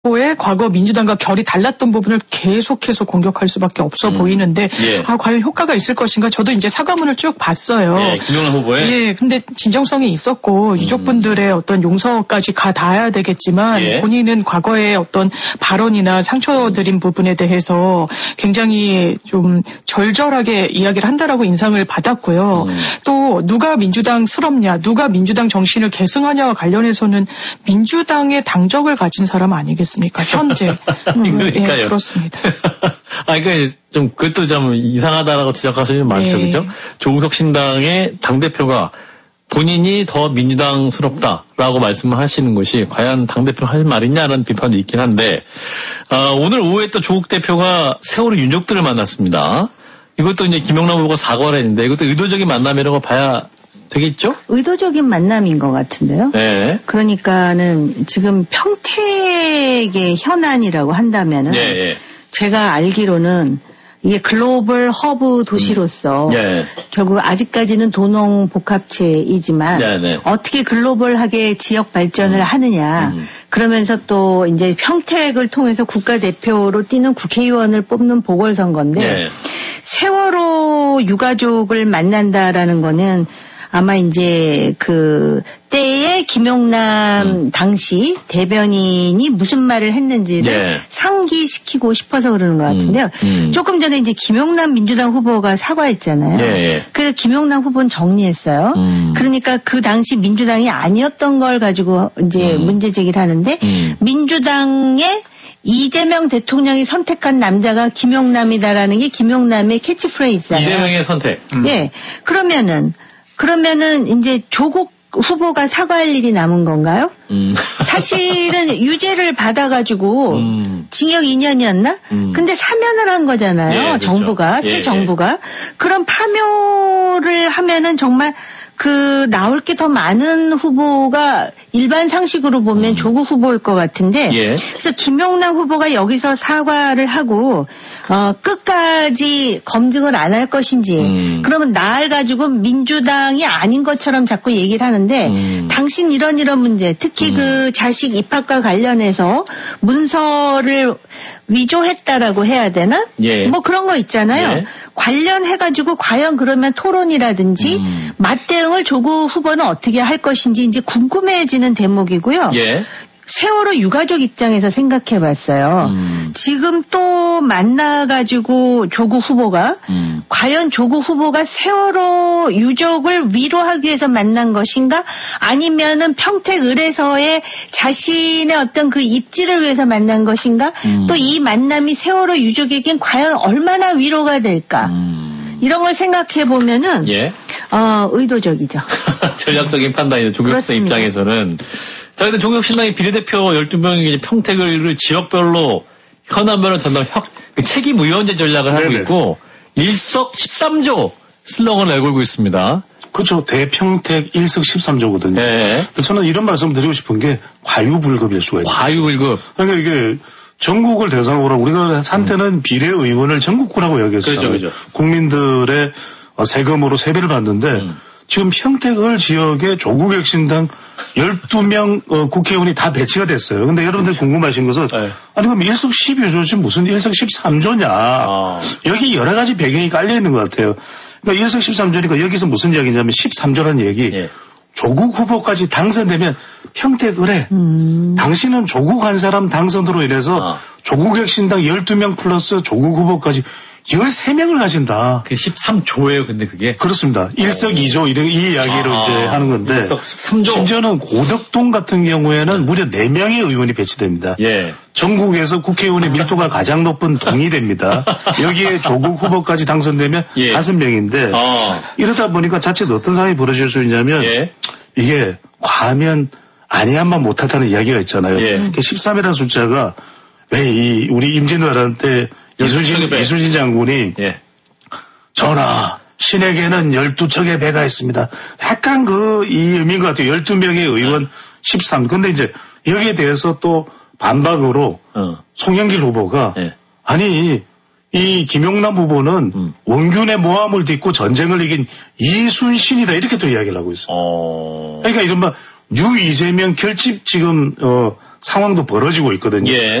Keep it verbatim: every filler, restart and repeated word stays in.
의 과거 민주당과 결이 달랐던 부분을 계속해서 공격할 수밖에 없어 음. 보이는데 예. 아 과연 효과가 있을 것인가? 저도 이제 사과문을 쭉 봤어요. 예, 김영남 후보의. 예, 근데 진정성이 있었고 음. 유족분들의 어떤 용서까지 가 닿아야 되겠지만 예. 본인은 과거의 어떤 발언이나 상처드린 부분에 대해서 굉장히 좀 절절하게 이야기를 한다라고 인상을 받았고요. 음. 또 누가 민주당스럽냐, 누가 민주당 정신을 계승하냐와 관련해서는 민주당의 당적을 가진 사람 아니겠습니까? 현재. 음, 그러니까요. 예, 그렇습니다. 아, 그러니까 좀 그것도 좀 이상하다라고 지적하시는 분 많죠, 네. 그죠? 조국 혁신당의 당대표가 본인이 더 민주당스럽다라고 말씀을 하시는 것이 과연 당대표 할 말이냐는 비판도 있긴 한데, 어, 오늘 오후에 또 조국 대표가 세월호 유족들을 만났습니다. 이것도 이제 김영남 후보가 사과를 했는데 이것도 의도적인 만남이라고 봐야 되겠죠? 의도적인 만남인 것 같은데요. 네. 그러니까는 지금 평택의 현안이라고 한다면은 네. 제가 알기로는 이게 글로벌 허브 도시로서 음. 네. 결국 아직까지는 도농 복합체이지만 네, 네. 어떻게 글로벌하게 지역 발전을 음. 하느냐. 음. 그러면서 또 이제 평택을 통해서 국가대표로 뛰는 국회의원을 뽑는 보궐선거인데 네. 세월호 유가족을 만난다라는 거는 아마 이제 그 때에 김용남 음. 당시 대변인이 무슨 말을 했는지를 네. 상기시키고 싶어서 그러는 것 같은데요. 음. 음. 조금 전에 이제 김용남 민주당 후보가 사과했잖아요. 네. 그래서 김용남 후보는 정리했어요. 음. 그러니까 그 당시 민주당이 아니었던 걸 가지고 이제 음. 문제 제기를 하는데 음. 민주당의 이재명 대통령이 선택한 남자가 김용남이다라는 게 김용남의 캐치프레이즈잖아요. 이재명의 선택. 음. 예. 그러면은 그러면은 이제 조국 후보가 사과할 일이 남은 건가요? 음. 사실은 유죄를 받아가지고 음. 징역 이 년이었나? 음. 근데 사면을 한 거잖아요. 예, 그렇죠. 정부가 새 예, 정부가. 예. 그럼 파묘를 하면은 정말 그 나올 게 더 많은 후보가 일반 상식으로 보면 음. 조국 후보일 것 같은데 예. 그래서 김용남 후보가 여기서 사과를 하고 어, 끝까지 검증을 안 할 것인지 음. 그러면 나를 가지고 민주당이 아닌 것처럼 자꾸 얘기를 하는데 음. 당신 이런 이런 문제 특히 음. 그 자식 입학과 관련해서 문서를 위조했다라고 해야 되나? 예. 뭐 그런 거 있잖아요. 예. 관련해가지고 과연 그러면 토론이라든지 음. 맞대응을 조국 후보는 어떻게 할 것인지 이제 궁금해지는 대목이고요. 예. 세월호 유가족 입장에서 생각해봤어요. 음. 지금 또 만나가지고 조국 후보가 음. 과연 조국 후보가 세월호 유족을 위로하기 위해서 만난 것인가 아니면은 평택 을에서의 자신의 어떤 그 입지를 위해서 만난 것인가 음. 또 이 만남이 세월호 유족에겐 과연 얼마나 위로가 될까 음. 이런 걸 생각해보면은 예. 어, 의도적이죠. 전략적인 판단이죠. 조국 입장에서는. 자, 근데 조국혁신당의 비례대표 열두 명이 평택을 지역별로 현안별로 전담 책임의원제 전략을 네네. 하고 있고 일석십삼조 슬로건을 내걸고 있습니다. 그렇죠. 대평택 일석십삼조거든요. 네. 저는 이런 말씀 드리고 싶은 게 과유불급일 수가 있어요. 과유불급. 그러니까 이게 전국을 대상으로 우리가 한때는 음. 비례의원을 전국구라고 여겼어요. 그렇죠, 그렇죠. 국민들의 세금으로 세배를 받는데 음. 지금 평택을 지역에 조국혁신당 열두 명 어, 국회의원이 다 배치가 됐어요. 근데 여러분들 궁금하신 것은 네. 아니 그럼 일석십이조지 무슨 일석십삼조냐. 아. 여기 여러 가지 배경이 깔려 있는 것 같아요. 그러니까 일석십삼조니까 여기서 무슨 이야기냐면 십삼조라는 얘기. 예. 조국 후보까지 당선되면 평택을에 음. 당신은 조국 한 사람 당선으로 인해서 아. 조국혁신당 열두 명 플러스 조국 후보까지 열세 명을 가진다. 그게 십삼조예요, 근데 그게? 그렇습니다. 일석이조, 이 이야기로 아, 이제 하는 건데. 일석십삼조. 심지어는 고덕동 같은 경우에는 네. 무려 네 명의 의원이 배치됩니다. 예. 전국에서 국회의원의 밀도가 가장 높은 동이 됩니다. 여기에 조국 후보까지 당선되면 예. 다섯 명인데. 아. 이러다 보니까 자칫 어떤 상황이 벌어질 수 있냐면. 예. 이게 과하면 아니야만 못하다는 이야기가 있잖아요. 예. 십삼이라는 숫자가 왜 이 우리 임진왜란 때 이순신, 이순신 장군이 예. 전하 신에게는 열두 척의 배가 있습니다. 약간 그 이 의미인 것 같아요. 열두 명의 의원 어. 십삼. 근데 이제 여기에 대해서 또 반박으로 어. 송영길 후보가 예. 아니 이 김용남 후보는 음. 원균의 모함을 딛고 전쟁을 이긴 이순신이다 이렇게 또 이야기를 하고 있어요. 어. 그러니까 이른바 뉴 이재명 결집 지금 어 상황도 벌어지고 있거든요. 예.